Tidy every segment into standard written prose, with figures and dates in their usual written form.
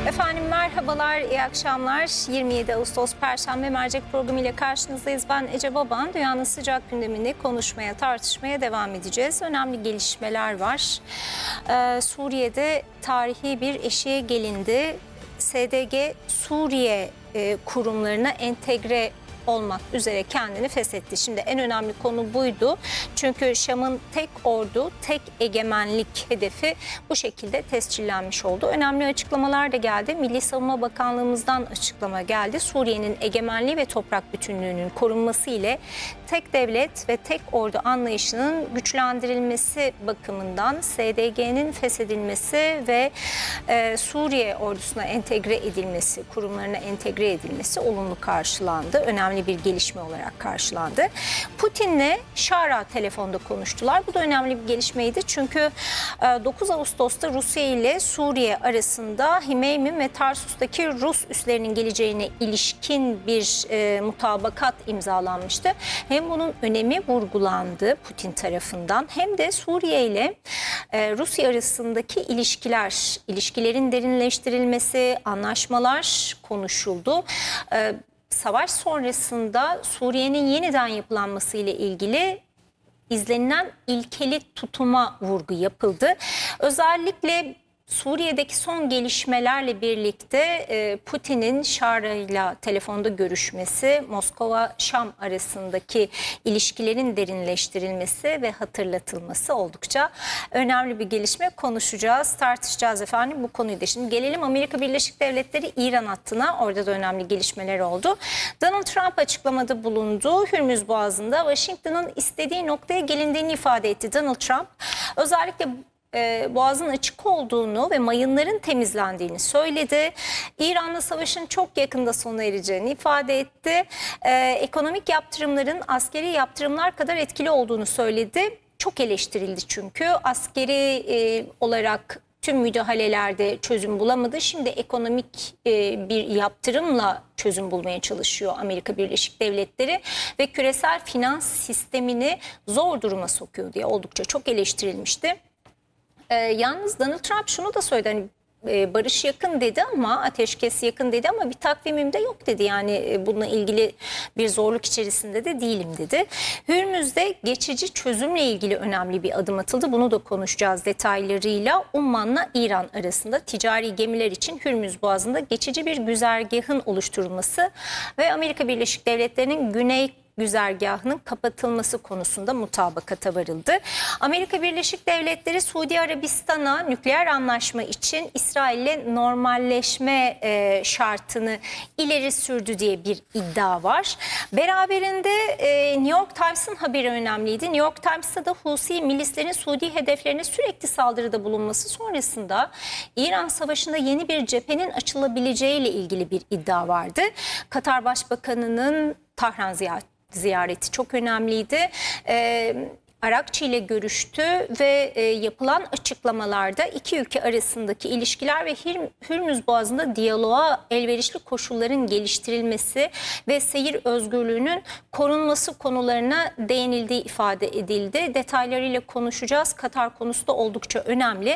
Efendim merhabalar, iyi akşamlar. 27 Ağustos Perşembe mercek programı ile karşınızdayız. Ben Ece Baban. Dünyanın sıcak gündemini konuşmaya, tartışmaya devam edeceğiz. Önemli gelişmeler var. Suriye'de tarihi bir eşiğe gelindi. SDG Suriye kurumlarına entegre olmak üzere kendini feshetti. Şimdi en önemli konu buydu. Çünkü Şam'ın tek ordu, tek egemenlik hedefi bu şekilde tescillenmiş oldu. Önemli açıklamalar da geldi. Milli Savunma Bakanlığımızdan açıklama geldi. Suriye'nin egemenliği ve toprak bütünlüğünün korunması ile tek devlet ve tek ordu anlayışının güçlendirilmesi bakımından SDG'nin feshedilmesi ve Suriye ordusuna entegre edilmesi, kurumlarına entegre edilmesi olumlu karşılandı. Önemli bir gelişme olarak karşılandı. Putin'le Şara telefonda konuştular. Bu da önemli bir gelişmeydi. Çünkü 9 Ağustos'ta Rusya ile Suriye arasında Himeymi ve Tarsus'taki Rus üslerinin geleceğine ilişkin bir mutabakat imzalanmıştı. Hem bunun önemi vurgulandı Putin tarafından hem de Suriye ile Rusya arasındaki ilişkilerin derinleştirilmesi, anlaşmalar konuşuldu. Savaş sonrasında Suriye'nin yeniden yapılanması ile ilgili izlenilen ilkeli tutuma vurgu yapıldı. Özellikle Suriye'deki son gelişmelerle birlikte Putin'in Şara ile telefonda görüşmesi, Moskova-Şam arasındaki ilişkilerin derinleştirilmesi ve hatırlatılması oldukça önemli bir gelişme. Konuşacağız, tartışacağız efendim bu konuyu da. Şimdi gelelim Amerika Birleşik Devletleri İran hattına. Orada da önemli gelişmeler oldu. Donald Trump açıklamada bulundu. Hürmüz Boğazı'nda Washington'ın istediği noktaya gelindiğini ifade etti Donald Trump. Özellikle Boğazın açık olduğunu ve mayınların temizlendiğini söyledi. İran'la savaşın çok yakında sona ereceğini ifade etti. Ekonomik yaptırımların askeri yaptırımlar kadar etkili olduğunu söyledi. Çok eleştirildi çünkü askeri olarak tüm müdahalelerde çözüm bulamadı. Şimdi ekonomik bir yaptırımla çözüm bulmaya çalışıyor Amerika Birleşik Devletleri ve küresel finans sistemini zor duruma sokuyor diye oldukça çok eleştirilmişti. Yalnız Donald Trump şunu da söyledi, hani barış yakın dedi ama ateşkes yakın dedi ama bir takvimim de yok dedi. Yani bununla ilgili bir zorluk içerisinde de değilim dedi. Hürmüz'de geçici çözümle ilgili önemli bir adım atıldı. Bunu da konuşacağız detaylarıyla. Umman'la İran arasında ticari gemiler için Hürmüz Boğazı'nda geçici bir güzergahın oluşturulması ve Amerika Birleşik Devletleri'nin güney güzergahının kapatılması konusunda mutabakata varıldı. Amerika Birleşik Devletleri Suudi Arabistan'a nükleer anlaşma için İsrail'le normalleşme şartını ileri sürdü diye bir iddia var. Beraberinde New York Times'ın haberi önemliydi. New York Times'ta da Husi milislerin Suudi hedeflerine sürekli saldırıda bulunması sonrasında İran Savaşı'nda yeni bir cephenin açılabileceğiyle ilgili bir iddia vardı. Katar Başbakanı'nın Tahran ziyareti çok önemliydi. Arakçı ile görüştü ve yapılan açıklamalarda iki ülke arasındaki ilişkiler ve Hürmüz Boğazı'nda diyaloğa elverişli koşulların geliştirilmesi ve seyir özgürlüğünün korunması konularına değinildiği ifade edildi. Detaylarıyla konuşacağız. Katar konusu da oldukça önemli.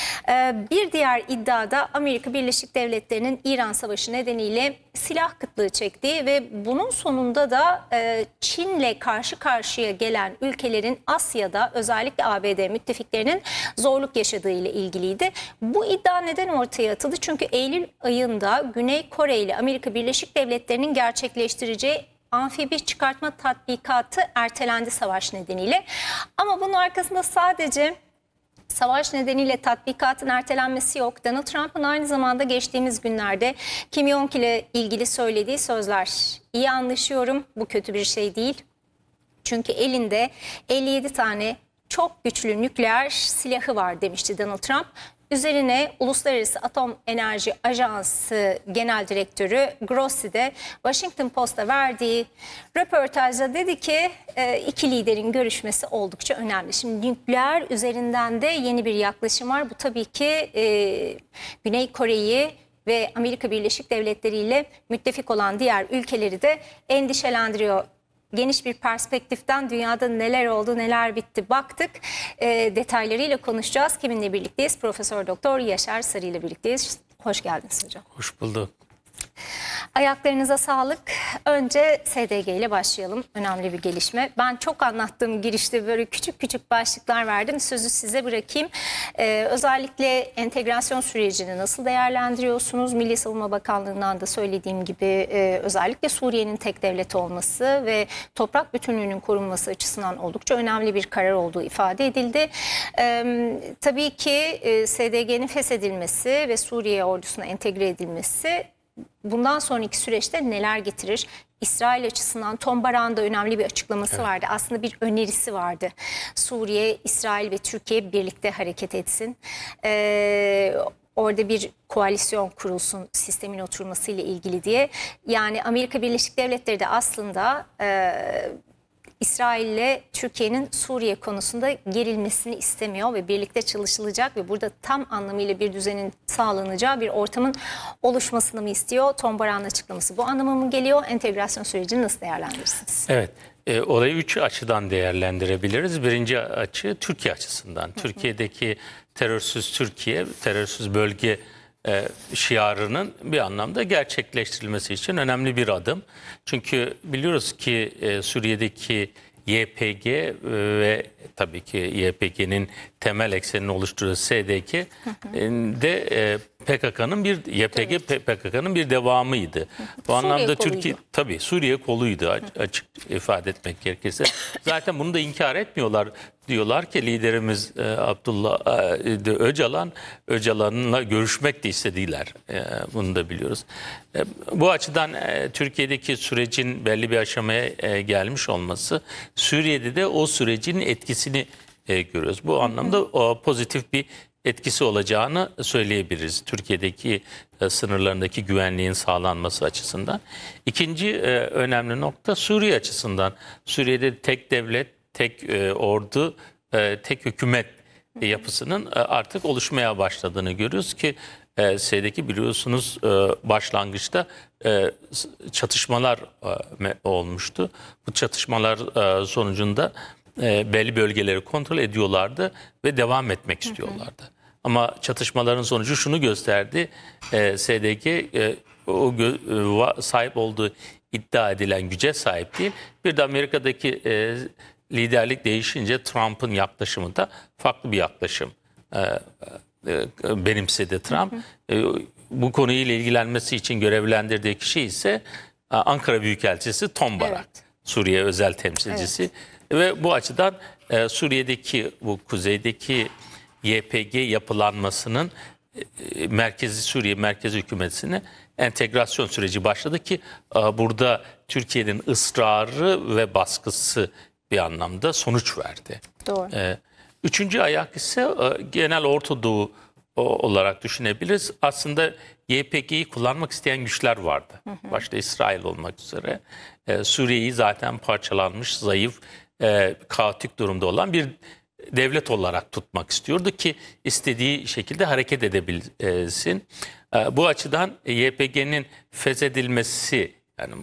Bir diğer iddiada Amerika Birleşik Devletleri'nin İran Savaşı nedeniyle silah kıtlığı çektiği ve bunun sonunda da Çin'le karşı karşıya gelen ülkelerin Asya'da özellikle ABD müttefiklerinin zorluk yaşadığı ile ilgiliydi. Bu iddia neden ortaya atıldı? Çünkü Eylül ayında Güney Kore ile Amerika Birleşik Devletleri'nin gerçekleştireceği amfibi çıkartma tatbikatı ertelendi savaş nedeniyle. Ama bunun arkasında sadece savaş nedeniyle tatbikatın ertelenmesi yok. Donald Trump'ın aynı zamanda geçtiğimiz günlerde Kim Jong ile ilgili söylediği sözler. İyi anlaşıyorum, bu kötü bir şey değil. Çünkü elinde 57 tane çok güçlü nükleer silahı var demişti Donald Trump. Üzerine Uluslararası Atom Enerji Ajansı Genel Direktörü Grossi de Washington Post'a verdiği röportajda dedi ki iki liderin görüşmesi oldukça önemli. Şimdi nükleer üzerinden de yeni bir yaklaşım var. Bu tabii ki Güney Kore'yi ve Amerika Birleşik Devletleri ile müttefik olan diğer ülkeleri de endişelendiriyor. Geniş bir perspektiften dünyada neler oldu, neler bitti baktık. Detaylarıyla konuşacağız. Kiminle birlikteyiz? Profesör Doktor Yaşar Sarı ile birlikteyiz. Hoş geldiniz hocam. Hoş bulduk. Ayaklarınıza sağlık. Önce SDG ile başlayalım. Önemli bir gelişme. Ben çok anlattığım girişte böyle küçük küçük başlıklar verdim. Sözü size bırakayım. Özellikle entegrasyon sürecini nasıl değerlendiriyorsunuz? Milli Savunma Bakanlığı'ndan da söylediğim gibi özellikle Suriye'nin tek devlet olması ve toprak bütünlüğünün korunması açısından oldukça önemli bir karar olduğu ifade edildi. Tabii ki SDG'nin feshedilmesi ve Suriye ordusuna entegre edilmesi bundan sonraki süreçte neler getirir? İsrail açısından Tom Barak'ın da önemli bir açıklaması vardı. Aslında bir önerisi vardı. Suriye, İsrail ve Türkiye birlikte hareket etsin. Orada bir koalisyon kurulsun sistemin oturmasıyla ilgili diye. Yani Amerika Birleşik Devletleri de aslında İsrail ile Türkiye'nin Suriye konusunda gerilmesini istemiyor ve birlikte çalışılacak ve burada tam anlamıyla bir düzenin sağlanacağı bir ortamın oluşmasını mı istiyor? Tom Barak'ın açıklaması bu anlama mı geliyor? Entegrasyon sürecini nasıl değerlendirirsiniz? Evet, olayı 3 açıdan değerlendirebiliriz. Birinci açı Türkiye açısından. Türkiye'deki terörsüz Türkiye, terörsüz bölge şiarının bir anlamda gerçekleştirilmesi için önemli bir adım. Çünkü biliyoruz ki Suriye'deki YPG ve tabii ki YPG'nin temel eksenini oluşturan SDG de PKK'nın bir PKK'nın bir devamıydı. Bu anlamda Türkiye tabii Suriye koluydu, açık ifade etmek gerekirse. Zaten bunu da inkar etmiyorlar. Diyorlar ki liderimiz Abdullah Öcalan'la görüşmek de istediler. Bunu da biliyoruz. Bu açıdan Türkiye'deki sürecin belli bir aşamaya gelmiş olması, Suriye'de de o sürecin etkisini görüyoruz. Bu anlamda pozitif bir etkisi olacağını söyleyebiliriz. Türkiye'deki sınırlarındaki güvenliğin sağlanması açısından. İkinci önemli nokta Suriye açısından. Suriye'de tek devlet, tek ordu, tek hükümet yapısının artık oluşmaya başladığını görüyoruz ki SDG biliyorsunuz başlangıçta çatışmalar olmuştu. Bu çatışmalar sonucunda belli bölgeleri kontrol ediyorlardı ve devam etmek istiyorlardı. Ama çatışmaların sonucu şunu gösterdi. SDG sahip olduğu iddia edilen güce sahip değil. Bir de Amerika'daki liderlik değişince Trump'ın yaklaşımı da farklı bir yaklaşım benimsedi Trump. Bu konuyla ilgilenmesi için görevlendirdiği kişi ise Ankara Büyükelçisi Tom Barak. Evet. Suriye özel temsilcisi. Evet. Ve bu açıdan Suriye'deki bu kuzeydeki YPG yapılanmasının merkezi Suriye merkezi hükümetine entegrasyon süreci başladı ki burada Türkiye'nin ısrarı ve baskısı bir anlamda sonuç verdi. Doğru. Üçüncü ayak ise genel Orta Doğu olarak düşünebiliriz. Aslında YPG'yi kullanmak isteyen güçler vardı. Başta İsrail olmak üzere. Suriye'yi zaten parçalanmış, zayıf, kaotik durumda olan bir devlet olarak tutmak istiyordu ki istediği şekilde hareket edebilsin. Bu açıdan YPG'nin feshedilmesi, yani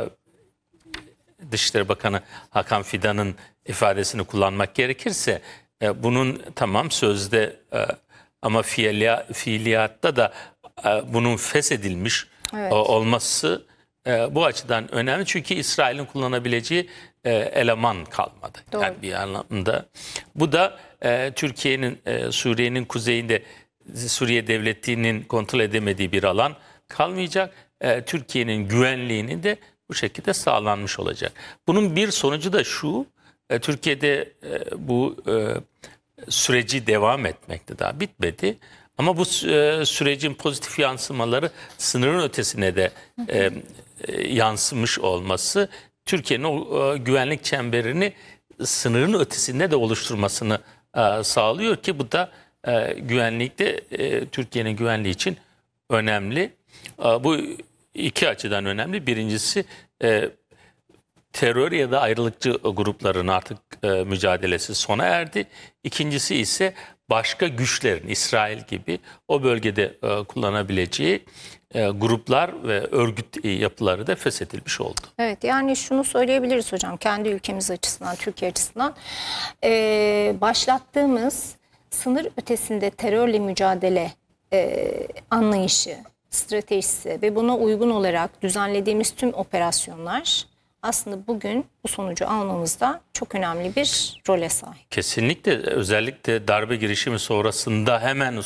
Dışişleri Bakanı Hakan Fidan'ın ifadesini kullanmak gerekirse bunun tamam sözde ama fiiliyatta da bunun feshedilmiş olması bu açıdan önemli. Çünkü İsrail'in kullanabileceği eleman kalmadı. Doğru. Yani bir anlamda. Bu da Türkiye'nin Suriye'nin kuzeyinde Suriye devletinin kontrol edemediği bir alan kalmayacak. Türkiye'nin güvenliğini de bu şekilde sağlanmış olacak. Bunun bir sonucu da şu, Türkiye'de bu süreci devam etmekte, daha bitmedi. Ama bu sürecin pozitif yansımaları sınırın ötesine de yansımış olması, Türkiye'nin o güvenlik çemberini sınırın ötesinde de oluşturmasını sağlıyor ki bu da güvenlikte Türkiye'nin güvenliği için önemli. Bu iki açıdan önemli. Birincisi terör ya da ayrılıkçı grupların artık mücadelesi sona erdi. İkincisi ise başka güçlerin İsrail gibi o bölgede kullanabileceği gruplar ve örgüt yapıları da feshedilmiş oldu. Evet, yani şunu söyleyebiliriz hocam, kendi ülkemiz açısından, Türkiye açısından başlattığımız sınır ötesinde terörle mücadele anlayışı, stratejisi ve buna uygun olarak düzenlediğimiz tüm operasyonlar aslında bugün bu sonucu almamızda çok önemli bir role sahip. Kesinlikle, özellikle darbe girişimi sonrasında hemen